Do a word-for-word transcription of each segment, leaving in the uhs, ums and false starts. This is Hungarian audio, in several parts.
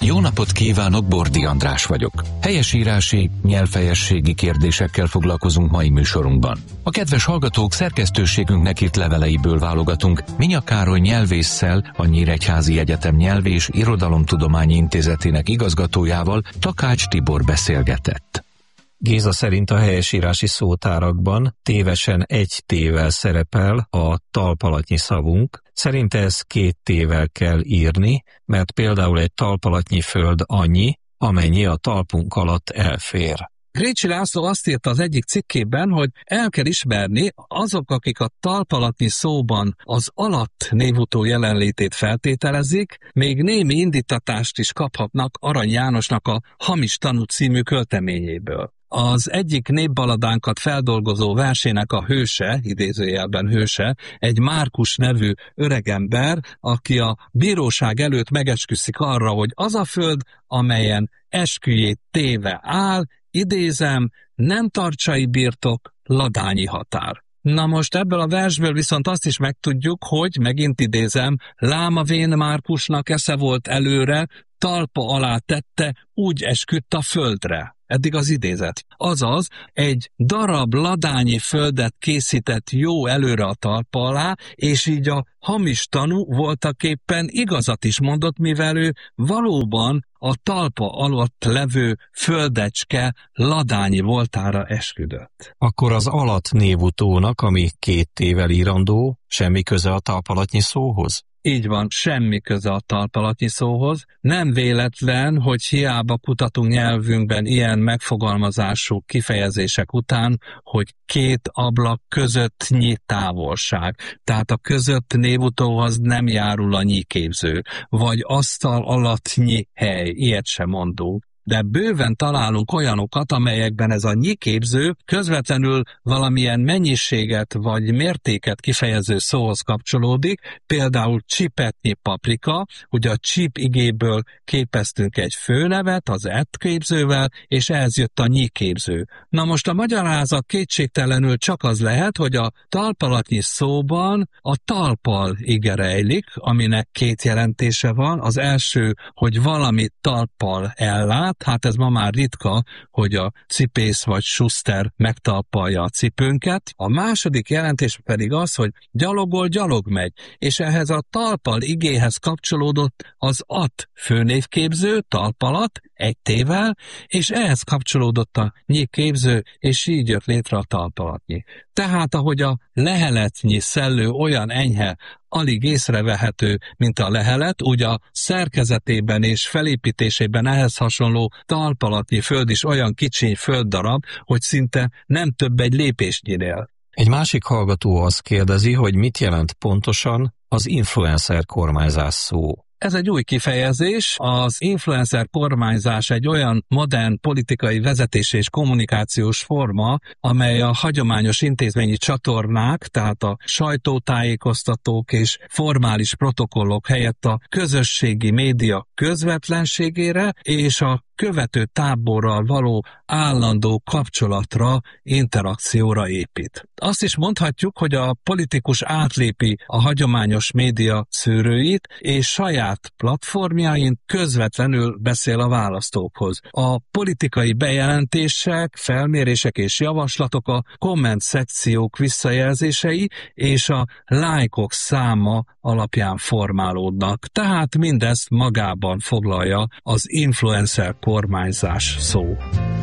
Jó napot kívánok, Bordi András vagyok. Helyesírási, nyelvfejességi kérdésekkel foglalkozunk mai műsorunkban. A kedves hallgatók szerkesztőségünknek írt leveleiből válogatunk. Minya Károly nyelvésszel, a Nyíregyházi Egyetem Nyelv- és Irodalomtudományi Intézetének igazgatójával Takács Tibor beszélgetett. Géza szerint a helyesírási szótárakban tévesen egy tével szerepel a talpalatnyi szavunk. Szerinte ezt két tével kell írni, mert például egy talpalatnyi föld annyi, amennyi a talpunk alatt elfér. Grécsi László azt írta az egyik cikkében, hogy el kell ismerni, azok, akik a talpalatnyi szóban az alatt névutó jelenlétét feltételezik, még némi indítatást is kaphatnak Arany Jánosnak a Hamis tanú című költeményéből. Az egyik népbaladánkat feldolgozó versének a hőse, idézőjelben hőse, egy Márkus nevű öregember, aki a bíróság előtt megesküszik arra, hogy az a föld, amelyen esküjét téve áll, idézem, nem tartsai birtok, ladányi határ. Na most ebből a versből viszont azt is megtudjuk, hogy, megint idézem, lám a vén Márkusnak esze volt előre, talpa alá tette, úgy esküdt a földre. Eddig az idézet. Azaz, egy darab ladányi földet készített jó előre a talpa alá, és így a hamis tanú voltaképpen igazat is mondott, mivel ő valóban a talpa alatt levő földecske ladányi voltára esküdött. Akkor az alatt névutónak, ami két tével írandó, semmi köze a talpalatnyi szóhoz? Így van, semmi köze a talpalatnyi szóhoz. Nem véletlen, hogy hiába kutatunk nyelvünkben ilyen megfogalmazású kifejezések után, hogy két ablak közöttnyi távolság. Tehát a között névutóhoz nem járul a nyiképző, vagy asztal alattnyi hely, ilyet sem mondunk. De bőven találunk olyanokat, amelyekben ez a nyiképző közvetlenül valamilyen mennyiséget vagy mértéket kifejező szóhoz kapcsolódik, például csipetnyi paprika, ugye a csip igéből képeztünk egy főnevet az ett képzővel, és ehhez jött a nyiképző. Na most a magyarázat kétségtelenül csak az lehet, hogy a talpalatnyi szóban a talpal ige rejlik, aminek két jelentése van. Az első, hogy valamit talpal ellát, hát ez ma már ritka, hogy a cipész vagy suszter megtalpalja a cipőnket. A második jelentés pedig az, hogy gyalogol, gyalog megy, és ehhez a talpal igéhez kapcsolódott az at főnévképző, talpalat, egy tével, és ehhez kapcsolódott a nyiképző, és így jött létre a talpalatnyi. Tehát ahogy a leheletnyi szellő olyan enyhe, alig észrevehető, mint a lehelet, úgy a szerkezetében és felépítésében ehhez hasonló talpalatnyi föld is olyan kicsiny földdarab, hogy szinte nem több egy lépésnyinél. Egy másik hallgató azt kérdezi, hogy mit jelent pontosan az influencer kormányzás szó. Ez egy új kifejezés, az influencer kormányzás egy olyan modern politikai vezetés és kommunikációs forma, amely a hagyományos intézményi csatornák, tehát a sajtótájékoztatók és formális protokollok helyett a közösségi média közvetlenségére és a követő táborral való állandó kapcsolatra, interakcióra épít. Azt is mondhatjuk, hogy a politikus átlépi a hagyományos média szűrőit, és saját platformjain közvetlenül beszél a választókhoz. A politikai bejelentések, felmérések és javaslatok a komment szekciók visszajelzései és a lájkok száma alapján formálódnak. Tehát mindezt magában foglalja az influencer kormányzás szó.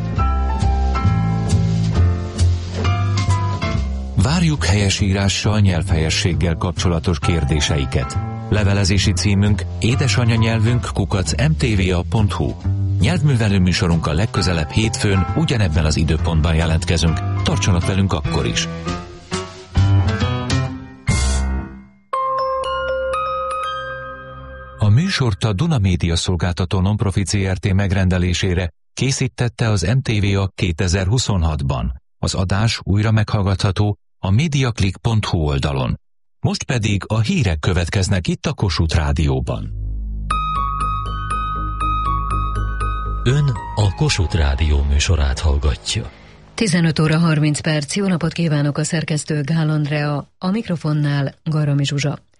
Várjuk helyesírással, nyelvhelyességgel kapcsolatos kérdéseiket. Levelezési címünk édesanyanyelvünk kukac em té vé á pont hú. Nyelvművelő műsorunkkal legközelebb hétfőn ugyanebben az időpontban jelentkezünk. Tartsanak velünk akkor is! A műsort a Duna Média Szolgáltató Nonprofit zé er té megrendelésére készítette az em té vé á kétezer-huszonhatban. Az adás újra meghallgatható a mediaclick pont hú oldalon. Most pedig a hírek következnek itt a Kossuth Rádióban. Ön a Kossuth Rádió műsorát hallgatja. tizenöt óra harminc perc, jó napot kívánok, a szerkesztő Gál Andrea, a mikrofonnál Garami Zsuzsa.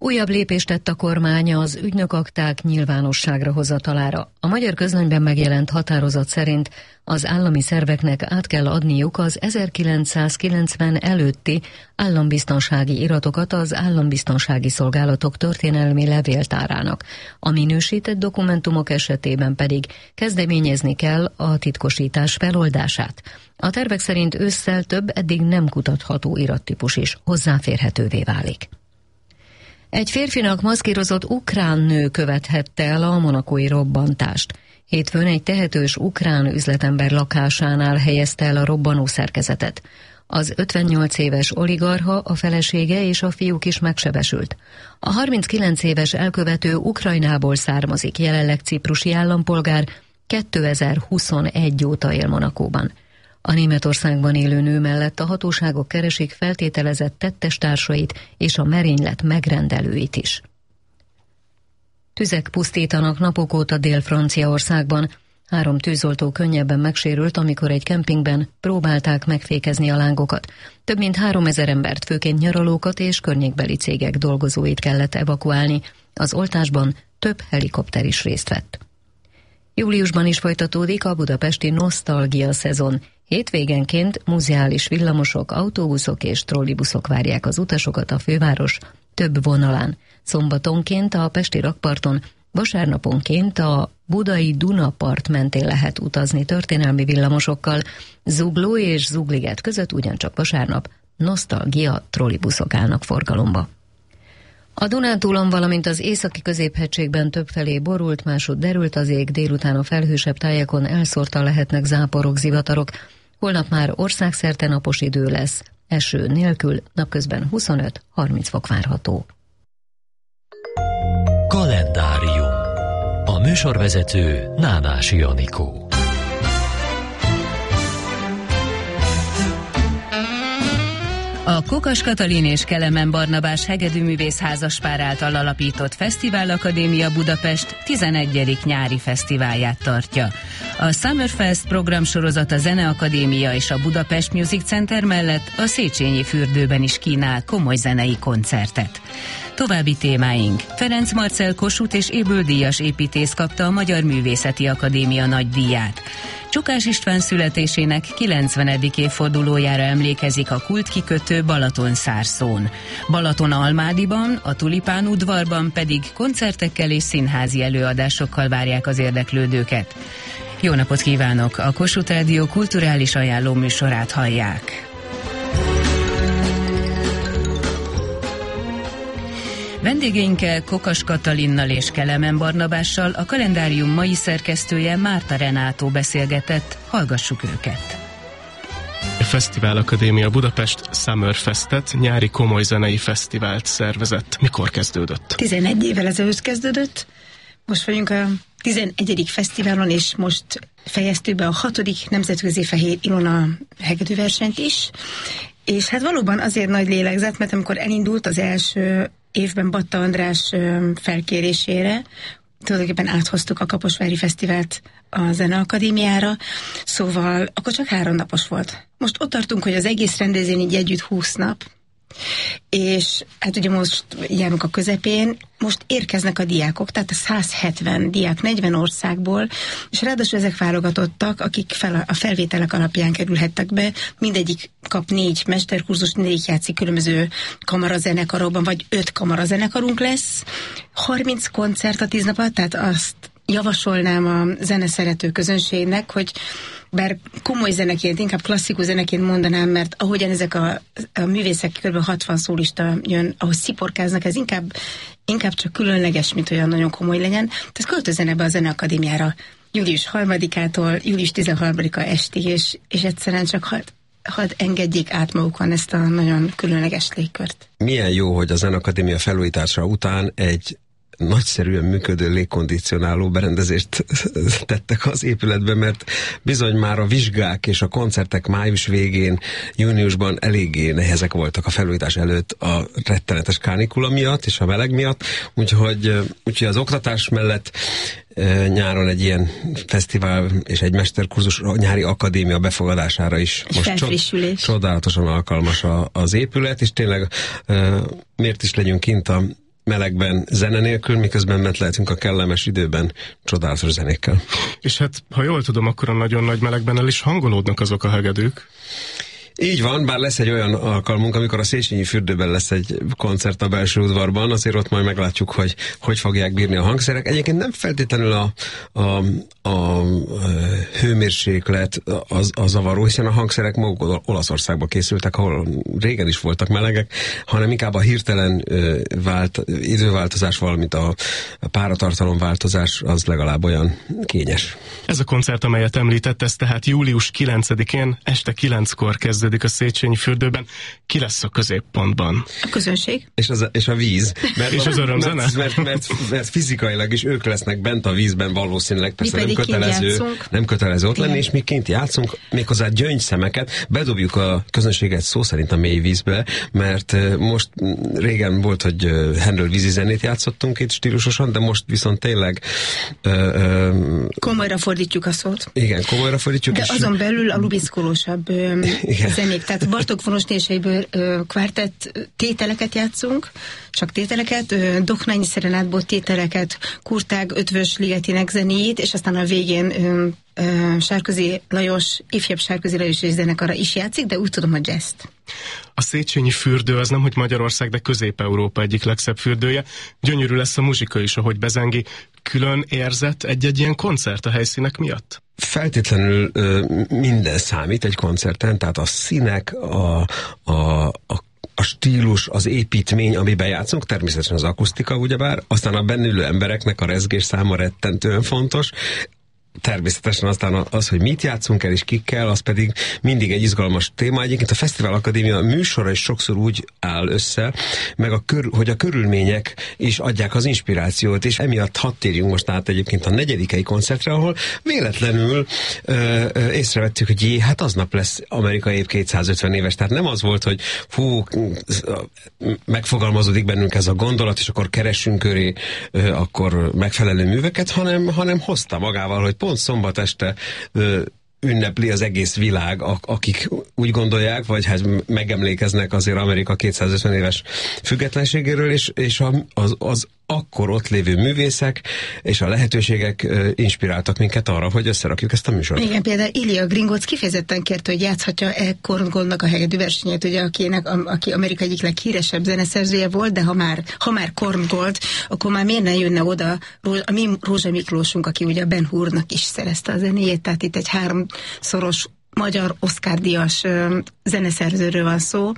Újabb lépést tett a kormány az ügynökakták nyilvánosságra hozatalára. A Magyar Közlönyben megjelent határozat szerint az állami szerveknek át kell adniuk az ezerkilencszázkilencven előtti állambiztonsági iratokat az állambiztonsági szolgálatok történelmi levéltárának. A minősített dokumentumok esetében pedig kezdeményezni kell a titkosítás feloldását. A tervek szerint ősszel több eddig nem kutatható irattípus is hozzáférhetővé válik. Egy férfinak maszkírozott ukrán nő követhette el a monakói robbantást. Hétfőn egy tehetős ukrán üzletember lakásánál helyezte el a robbanó szerkezetet. Az ötvennyolc éves oligarcha, a felesége és a fiúk is megsebesült. A harminckilenc éves elkövető Ukrajnából származik, jelenleg ciprusi állampolgár, kétezer-huszonegy óta él Monakóban. A Németországban élő nő mellett a hatóságok keresik feltételezett tettestársait és a merénylet megrendelőit is. Tüzek pusztítanak napok óta Dél-Franciaországban. Három tűzoltó könnyebben megsérült, amikor egy kempingben próbálták megfékezni a lángokat. Több mint háromezer embert, főként nyaralókat és környékbeli cégek dolgozóit kellett evakuálni. Az oltásban több helikopter is részt vett. Júliusban is folytatódik a budapesti nosztalgia szezon. Hétvégenként muzeális villamosok, autóbuszok és trollibuszok várják az utasokat a főváros több vonalán. Szombatonként a pesti rakparton, vasárnaponként a budai Dunapart mentén lehet utazni történelmi villamosokkal, Zugló és Zugliget között ugyancsak vasárnap nosztalgia trollibuszok állnak forgalomba. A Dunántúlon, valamint az északi középhegységben többfelé borult, másod derült az ég, délután a felhősebb tájakon elszórtan lehetnek záporok, zivatarok. Holnap már országszerte napos idő lesz, eső nélkül, napközben huszonöt-harminc fok várható. Kalendárium. A műsorvezető Nánási Anikó. A Kokas Katalin és Kelemen Barnabás hegedűművész házaspár által alapított Fesztivál Akadémia Budapest tizenegyedik nyári fesztiválját tartja. A Summerfest programsorozat a Zeneakadémia és a Budapest Music Center mellett a Széchenyi fürdőben is kínál komoly zenei koncertet. További témáink. Ferenc Marcell Kossuth és Éből díjas építész kapta a Magyar Művészeti Akadémia nagydíját. Csukás István születésének kilencvenedik évfordulójára emlékezik a kultkikötő Balatonszárszón. Balaton-Almádiban, a Tulipán udvarban pedig koncertekkel és színházi előadásokkal várják az érdeklődőket. Jó napot kívánok! A Kossuth Rádió kulturális ajánló műsorát hallják. Vendégeinkkel, Kokas Katalinnal és Kelemen Barnabással a kalendárium mai szerkesztője Márta Renátó beszélgetett, hallgassuk őket. A Fesztivál Akadémia Budapest Summerfestet, nyári komoly zenei fesztivált szervezett. Mikor kezdődött? tizenegy évvel ezelőtt kezdődött. Most vagyunk a tizenegyedik fesztiválon, és most fejeztük be a hatodik nemzetközi Fehér Ilona hegedűversenyt is. És hát valóban azért nagy lélegzet, mert amikor elindult az első évben Batta András felkérésére, tulajdonképpen áthoztuk a Kaposvári Fesztivált a Zeneakadémiára, szóval akkor csak három napos volt. Most ott tartunk, hogy az egész rendezvény így együtt húsz nap, és hát ugye most járunk a közepén, most érkeznek a diákok, tehát a száz hetven diák negyven országból, és ráadásul ezek válogatottak, akik fel, a felvételek alapján kerülhettek be, mindegyik kap négy mesterkurzus, mindegyik játszik különböző kamarazenekarokban, vagy öt kamarazenekarunk lesz, harminc koncert a tíz nap alatt, tehát azt javasolnám a zeneszerető közönségnek, hogy bár komoly zeneként, inkább klasszikus zeneként mondanám, mert ahogyan ezek a, a művészek kb. hatvan szólista jön, ahogy sziporkáznak, ez inkább, inkább csak különleges, mint olyan nagyon komoly legyen. Tehát költözzenek be a Zeneakadémiára július harmadikától július tizenharmadika estig, és, és egyszerűen csak hadd had engedjék át magukon ezt a nagyon különleges légkört. Milyen jó, hogy a Zeneakadémia felújítása után egy nagyszerűen működő légkondicionáló berendezést tettek az épületbe, mert bizony már a vizsgák és a koncertek május végén, júniusban eléggé nehezek voltak a felújítás előtt a rettenetes kánikula miatt és a meleg miatt, úgyhogy, úgyhogy az oktatás mellett nyáron egy ilyen fesztivál és egy mesterkurzus a nyári akadémia befogadására is most csod, csodálatosan alkalmas a, az épület, és tényleg miért is legyünk kint a melegben zene nélkül, miközben bent lehetünk a kellemes időben csodálatos zenékkel. És hát, ha jól tudom, akkor a nagyon nagy melegben el is hangolódnak azok a hegedűk. Így van, bár lesz egy olyan alkalmunk, amikor a Széchenyi fürdőben lesz egy koncert a belső udvarban, azért ott majd meglátjuk, hogy hogy fogják bírni a hangszerek. Egyébként nem feltétlenül a, a, a, a hőmérséklet az, a zavaró, hiszen a hangszerek maguk Olaszországban készültek, ahol régen is voltak melegek, hanem inkább a hirtelen vált, időváltozás, valamint a páratartalom változás az legalább olyan kényes. Ez a koncert, amelyet említett, ez tehát július kilencedikén este kilenckor kezdődik a Széchenyi fürdőben. Ki lesz a középpontban? A közönség. És, az, és a víz. Mert, és az örömzene? Mert, mert, mert, mert fizikailag is ők lesznek bent a vízben valószínűleg, persze nem kötelező, nem kötelező ott lenni, és mi kint játszunk, méghozzá gyöngyszemeket, bedobjuk a közönséget szó szerint a mély vízbe, mert most régen volt, hogy Handel vízi zenét játszottunk itt stílusosan, de most viszont tényleg ö, ö, komolyra fordítjuk a szót. Igen, komolyra fordítjuk. De és azon belül a lubiszkolósabb zenék. Tehát Bartók Fonosnéseiből kvartett tételeket játszunk, csak tételeket, Doknányi szerenátból tételeket, Kurtág ötvös Ligetinek zenéjét, és aztán a végén ö, ö, Sárközi Lajos, ifjabb Sárközi Lajos és zenekara is játszik, de úgy tudom, a jazzt. A Széchenyi fürdő az nem, hogy Magyarország, de Közép-Európa egyik legszebb fürdője. Gyönyörű lesz a muzsika is, ahogy bezengi. Külön érzett egy-egy ilyen koncert a helyszínek miatt? Feltétlenül ö, minden számít egy koncerten, tehát a színek, a, a, a a stílus, az építmény, amiben játszunk, természetesen az akusztika, ugyebár, aztán a bennülő embereknek a rezgés száma rettentően fontos, természetesen aztán az, hogy mit játszunk el és kikkel, az pedig mindig egy izgalmas téma. Egyébként a Fesztivál Akadémia műsora is sokszor úgy áll össze, meg a kör, hogy a körülmények is adják az inspirációt, és emiatt hadd térjünk most át egyébként a negyedikei koncertre, ahol véletlenül ö, ö, észrevettük, hogy jé, hát aznap lesz Amerika év kétszázötven éves. Tehát nem az volt, hogy fú, megfogalmazódik bennünk ez a gondolat, és akkor keressünk köré ö, akkor megfelelő műveket, hanem, hanem hozta magával, hogy pont szombat este ö, ünnepli az egész világ, akik úgy gondolják, vagy hát megemlékeznek azért Amerika kétszázötven éves függetlenségéről, és, és az, az akkor ott lévő művészek és a lehetőségek inspiráltak minket arra, hogy összerakjuk ezt a műsort. Igen, például Ilya Gringotz kifejezetten kérte, hogy játszhatja-e Korngoldnak a hegedű versenyét, ugye, akinek, aki Amerika egyik leghíresebb zeneszerzője volt, de ha már, ha már Korngold, akkor már miért ne jönne oda a mi Rózsa Miklósunk, aki ugye a Ben Hurnak is szerezte a zenéjét, tehát itt egy háromszoros magyar Oscar-díjas zeneszerzőről van szó,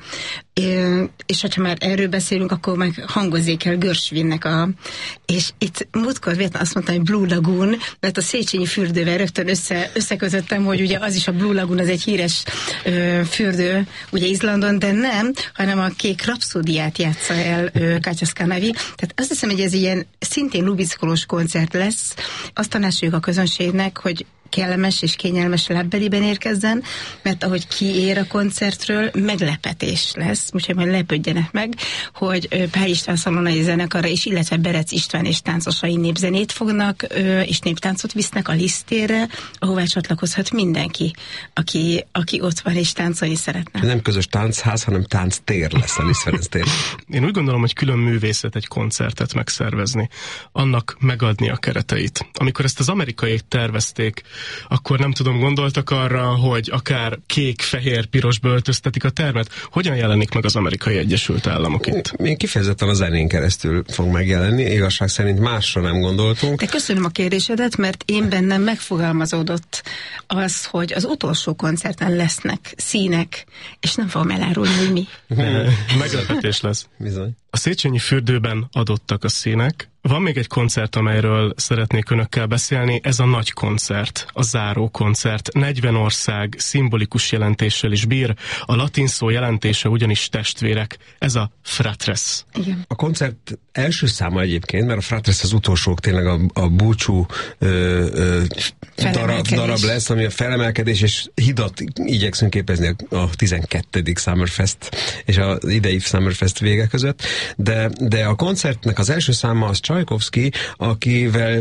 és hogyha már erről beszélünk, akkor meg hangozzék el Gershwinnek a... És itt múltkor véletlenül azt mondtam, hogy Blue Lagoon, mert a Széchenyi fürdővel rögtön össze, összekötöttem, hogy ugye az is a Blue Lagoon, az egy híres ö, fürdő, ugye Izlandon, de nem, hanem a Kék Rapszódiát játsza el Kátyas Kanavi. Tehát azt hiszem, hogy ez ilyen szintén lubickolós koncert lesz. Azt tanácsoljuk a közönségnek, hogy kellemes és kényelmes lábbeliben érkezzen, mert ahogy kiér a koncertről, meglepetés lesz, úgyhogy majd lepődjenek meg, hogy Pál István Szalonai zenekara is, illetve Berec István és táncosai népzenét fognak, és néptáncot visznek a Lisztérre, ahová csatlakozhat mindenki, aki, aki ott van és táncolni szeretne. Nem közös táncház, hanem tánctér lesz a Liszt Ferenc tér. Én úgy gondolom, hogy külön művészet egy koncertet megszervezni, annak megadni a kereteit. Amikor ezt az amerikaiak tervezték, akkor nem tudom, gondoltak arra, hogy akár kék, fehér, pirosba öltöztetik a termet? Hogyan jelenik meg az Amerikai Egyesült Államok itt? Én kifejezetten a zenén keresztül fog megjelenni, igazság szerint másra nem gondoltunk. De köszönöm a kérdésedet, mert én bennem megfogalmazódott az, hogy az utolsó koncerten lesznek színek, és nem fogom elárulni, hogy mi. Meglepetés lesz. Bizony. A Széchenyi fürdőben adottak a színek. Van még egy koncert, amelyről szeretnék önökkel beszélni, ez a nagy koncert, a záró koncert. negyven ország szimbolikus jelentéssel is bír, a latin szó jelentése ugyanis testvérek, ez a Fratres. Igen. A koncert első száma egyébként, mert a Fratres az utolsó tényleg a, a búcsú ö, ö, darab, darab lesz, ami a felemelkedés, és hidat igyekszünk képezni a tizenkettedik Summerfest és az idei Summerfest vége között, de, de a koncertnek az első száma az Csajkovszki, akivel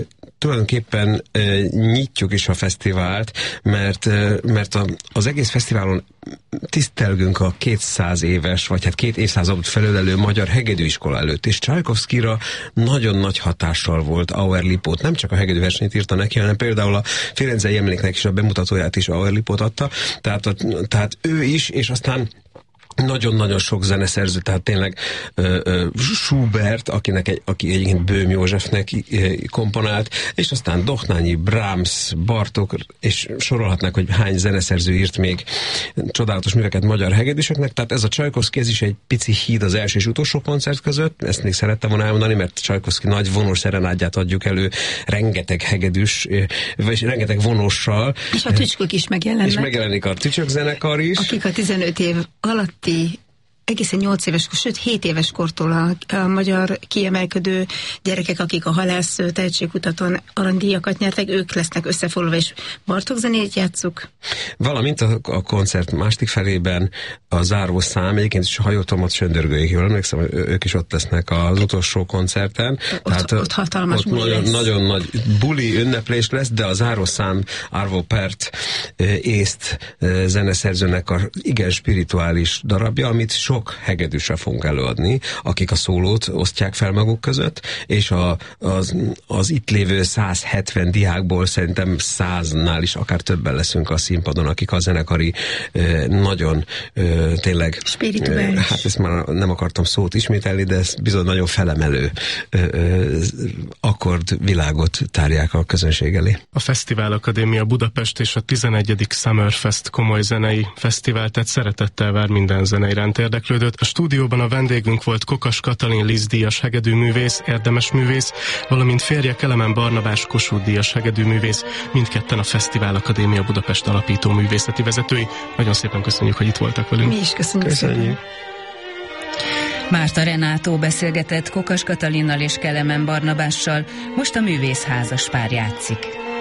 tulajdonképpen e, nyitjuk is a fesztivált, mert, e, mert a, az egész fesztiválon tisztelgünk a kétszáz éves, vagy hát két évszázadot felölelő magyar hegedűiskola előtt, és Csajkovszkira nagyon nagy hatással volt Auer Lipót. Nem csak a hegedűversenyt írta neki, hanem például a Firenzei emléknek is a bemutatóját is Auer Lipót adta, tehát, a, tehát ő is, és aztán nagyon-nagyon sok zeneszerző, tehát tényleg ö, ö, Schubert, akinek egy, aki egyébként Böhm Józsefnek ö, komponált, és aztán Dohnányi, Brahms, Bartók, és sorolhatnák, hogy hány zeneszerző írt még csodálatos műveket magyar hegedűsöknek, tehát ez a Csajkovszki, ez is egy pici híd az első és utolsó koncert között, ezt még szerettem volna elmondani, mert Csajkovszki nagy vonós szerenádját adjuk elő, rengeteg hegedűs, vagy rengeteg vonóssal. És a tücskök is megjelennek. És megjelenik a tücsök zenekar is. Akik a tizenöt év alatt egészen nyolc éves, sőt hét éves kortól a, a magyar kiemelkedő gyerekek, akik a halász tehetségkutatón aranydíjakat nyertek, ők lesznek összefoglalva, és Bartók zenét játsszuk. Valamint a, a koncert második felében a záró szám, egyébként is a hajótomat Söndörgőig, jól emlékszem, ők is ott lesznek az utolsó koncerten. Ott, Tehát, ott hatalmas ott buli nagyon, lesz. Nagyon nagy buli ünneplés lesz, de a záró szám Arvo Pärt észt zeneszerzőnek a igen spirituális darabja, amit sok hegedűsre fogunk előadni, akik a szólót osztják fel maguk között, és a, az, az itt lévő száz hetven diákból szerintem száznál is akár többen leszünk a színpadon, akik a zenekari nagyon tényleg spirituális. Hát ezt már nem akartam szót ismételni, de ez bizony nagyon felemelő akkordvilágot tárják a közönség elé. A Fesztivál Akadémia Budapest és a tizenegyedik Summerfest komoly zenei fesztivál, tehát szeretettel vár minden zene iránt érdeklődőt. A stúdióban a vendégünk volt Kokas Katalin Liszt-díjas hegedűművész, érdemes művész, valamint férje Kelemen Barnabás Kossuth-díjas hegedűművész, mindketten a Fesztivál Akadémia Budapest alapító művészeti vezetői. Nagyon szépen köszönjük, hogy itt voltak velünk. Mi is köszönjük, köszönjük. szépen. Márta Renátó beszélgetett Kokas Katalinnal és Kelemen Barnabással, most a művész házaspár játszik.